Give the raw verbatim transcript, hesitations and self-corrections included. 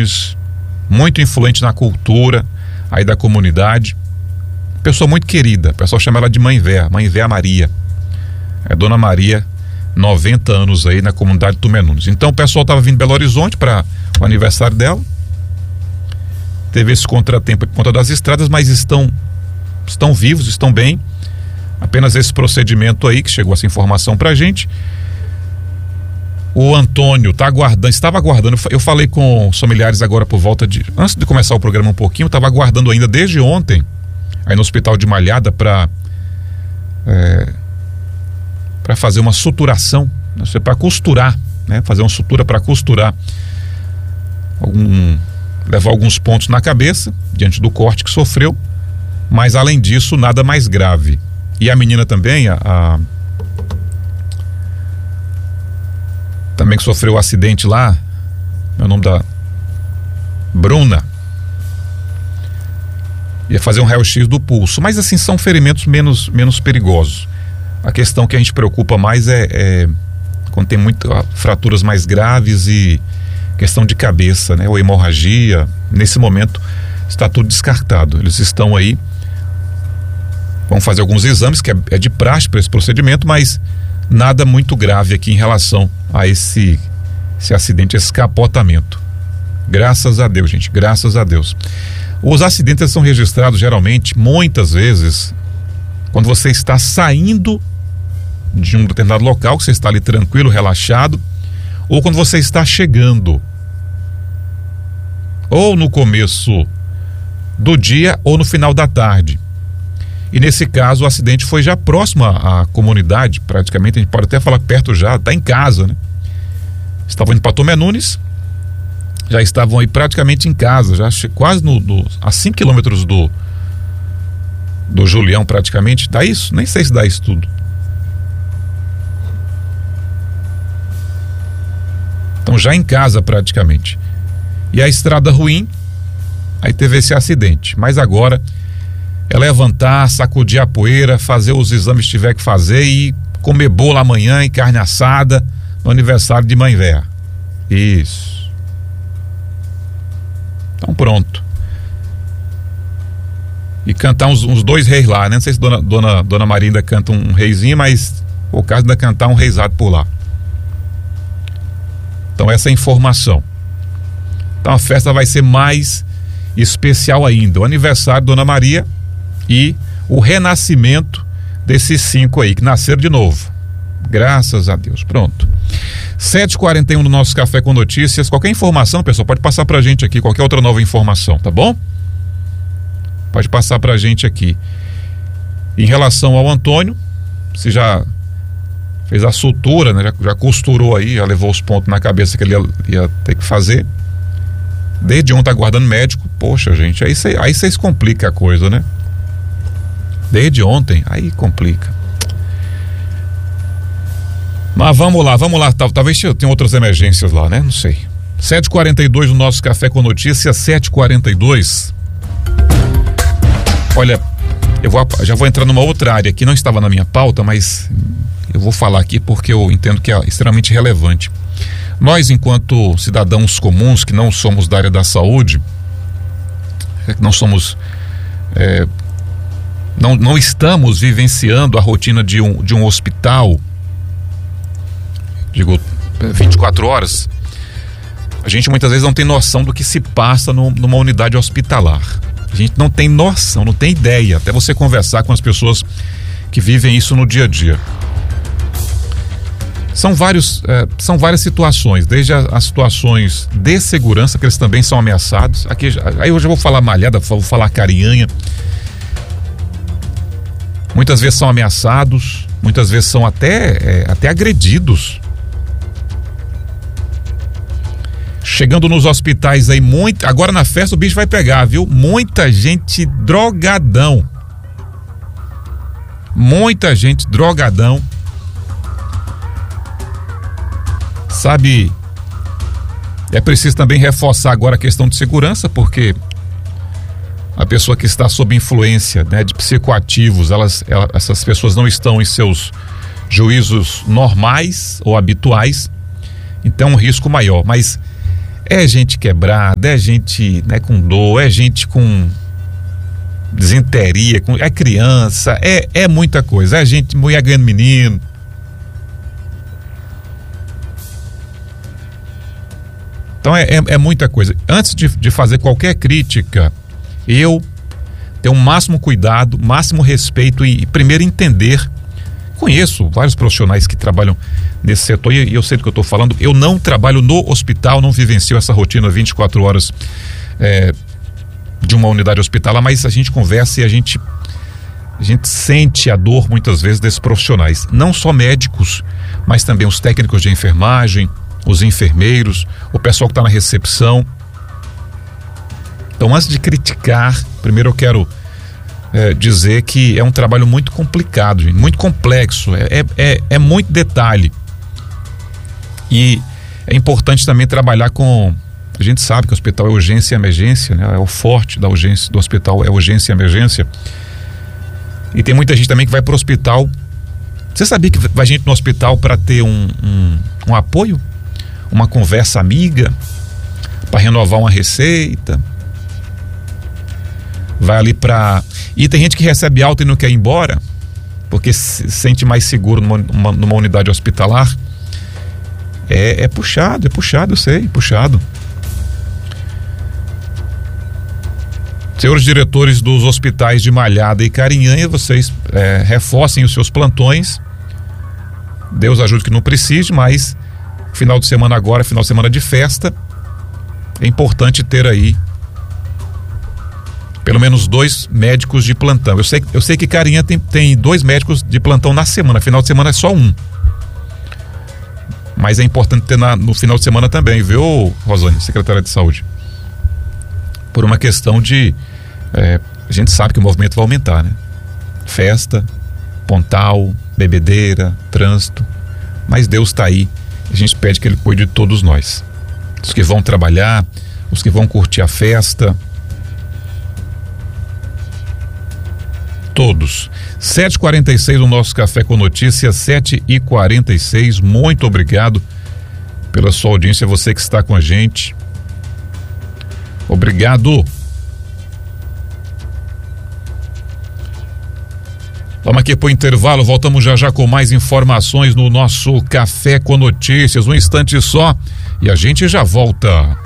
muito influente na cultura aí da comunidade, pessoa muito querida, o pessoal chama ela de Mãe Véia, Mãe Véia Maria, é Dona Maria, noventa anos aí na comunidade Tomé Nunes. Então o pessoal estava vindo de Belo Horizonte para o aniversário dela, teve esse contratempo por conta das estradas, mas estão estão vivos, estão bem, apenas esse procedimento aí que chegou essa informação pra gente. O Antônio tá aguardando, estava aguardando, eu falei com os familiares agora por volta de, antes de começar o programa um pouquinho, estava aguardando ainda desde ontem, aí no Hospital de Malhada, para é, para fazer uma suturação, para costurar, né? Fazer uma sutura para costurar, algum, levar alguns pontos na cabeça, diante do corte que sofreu, mas além disso, nada mais grave. E a menina também, a, a também que sofreu o um acidente lá, é o nome da Bruna, ia fazer um raio-x do pulso, mas assim, são ferimentos menos, menos perigosos. A questão que a gente preocupa mais é, é quando tem muitas fraturas mais graves e questão de cabeça, né, ou hemorragia. Nesse momento está tudo descartado, eles estão aí, vão fazer alguns exames, que é, é de praxe para esse procedimento, mas nada muito grave aqui em relação a esse, esse acidente, esse capotamento. Graças a Deus, gente, graças a Deus. Os acidentes são registrados geralmente, muitas vezes, quando você está saindo de um determinado local, que você está ali tranquilo, relaxado, ou quando você está chegando, ou no começo do dia, ou no final da tarde. E nesse caso o acidente foi já próximo à, à comunidade, praticamente, a gente pode até falar perto já, está em casa, né? Estavam indo para Tomé Nunes, já estavam aí praticamente em casa, já quase no, no, a cinco quilômetros do do Julião, praticamente. Dá isso? Nem sei se dá isso tudo. Então já em casa praticamente. E a estrada ruim, aí teve esse acidente, mas agora é levantar, sacudir a poeira, fazer os exames que tiver que fazer e comer bolo amanhã e carne assada no aniversário de Mãe Véia. Isso. Então pronto. E cantar uns, uns dois reis lá, né? Não sei se Dona, Dona, Dona Maria ainda canta um reizinho, mas o caso ainda cantar um reisado por lá. Então essa é a informação. Então a festa vai ser mais especial ainda. O aniversário de Dona Maria e o renascimento desses cinco aí que nasceram de novo, graças a Deus. Pronto, sete e quarenta e um no nosso Café com Notícias. Qualquer informação, pessoal, pode passar pra gente aqui, qualquer outra nova informação, tá bom? Pode passar pra gente aqui. Em relação ao Antônio, você já fez a sutura, né? já, já costurou aí, já levou os pontos na cabeça que ele ia, ia ter que fazer. Desde ontem tá aguardando médico. Poxa, gente, aí cê, aí vocês complicam a coisa, né? Desde ontem, aí complica. Mas vamos lá, vamos lá. Talvez tenha outras emergências lá, né? Não sei. sete e quarenta e dois no nosso Café com Notícias, sete e quarenta e dois. Olha, eu vou, já vou entrar numa outra área que não estava na minha pauta, mas eu vou falar aqui porque eu entendo que é extremamente relevante. Nós, enquanto cidadãos comuns, que não somos da área da saúde, que não somos, é, não, não estamos vivenciando a rotina de um, de um hospital, digo, vinte e quatro horas, a gente muitas vezes não tem noção do que se passa no, numa unidade hospitalar. A gente não tem noção, não tem ideia, até você conversar com as pessoas que vivem isso no dia a dia. São, vários, eh, são várias situações, desde as, as situações de segurança, que eles também são ameaçados. Aqui, aí hoje eu vou falar malhada, vou falar carinhanha. Muitas vezes são ameaçados, muitas vezes são até, eh, até agredidos. Chegando nos hospitais aí, muito, agora na festa o bicho vai pegar, viu? Muita gente drogadão. Muita gente drogadão. Sabe, é preciso também reforçar agora a questão de segurança, porque a pessoa que está sob influência, né, de psicoativos, elas, elas, essas pessoas não estão em seus juízos normais ou habituais, então é um risco maior. Mas É gente quebrada, é gente, né, com dor, é gente com desinteria, com, é criança, é, é muita coisa, é gente, mulher ganhando menino. Então é, é, é muita coisa. Antes de, de fazer qualquer crítica, eu tenho o máximo cuidado, máximo respeito e, e primeiro entender. Conheço vários profissionais que trabalham nesse setor e, e eu sei do que eu estou falando. Eu não trabalho no hospital, não vivencio essa rotina vinte e quatro horas é, de uma unidade hospitalar, mas a gente conversa e a gente, a gente sente a dor muitas vezes desses profissionais. Não só médicos, mas também os técnicos de enfermagem, os enfermeiros, o pessoal que está na recepção. Então, antes de criticar, primeiro eu quero é, dizer que é um trabalho muito complicado, gente, muito complexo, é, é, é muito detalhe. E é importante também trabalhar com... A gente sabe que o hospital é urgência e emergência, né? É o forte da urgência do hospital, é urgência e emergência. E tem muita gente também que vai para o hospital. Você sabia que vai gente no hospital para ter um, um, um apoio? Uma conversa amiga, para renovar uma receita, vai ali para... E tem gente que recebe alta e não quer ir embora, porque se sente mais seguro numa, numa, numa unidade hospitalar. É, é puxado, é puxado, eu sei, puxado. Senhores diretores dos hospitais de Malhada e Carinhanha, vocês é, reforcem os seus plantões. Deus ajude que não precise, mas final de semana agora, final de semana de festa, é importante ter aí pelo menos dois médicos de plantão. Eu sei, eu sei que Carinha tem, tem dois médicos de plantão na semana, final de semana é só um. Mas é importante ter na, no final de semana também, viu, Rosane, secretária de saúde? Por uma questão de... É, a gente sabe que o movimento vai aumentar, né? Festa, Pontal, bebedeira, trânsito. Mas Deus está aí. A gente pede que Ele cuide de todos nós. Os que vão trabalhar, os que vão curtir a festa. Todos. sete e quarenta e seis o nosso Café com Notícias, sete e quarenta e seis. Muito obrigado pela sua audiência, você que está com a gente. Obrigado. Vamos aqui para o intervalo, voltamos já já com mais informações no nosso Café com Notícias. Um instante só e a gente já volta.